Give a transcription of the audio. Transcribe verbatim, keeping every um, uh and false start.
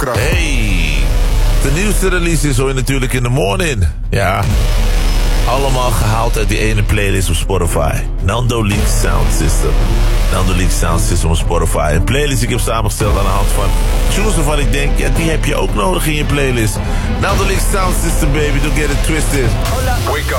kracht. Hey, de nieuwste releases hoor je natuurlijk in the morning. Ja, allemaal gehaald uit die ene playlist op Spotify. Nando Leak Sound System. Nando Leak Sound System op Spotify. Een playlist die ik heb samengesteld aan de hand van tunes waarvan ik denk, ja, die heb je ook nodig in je playlist. Nando Leak Sound System, baby, don't get it twisted. Wake up.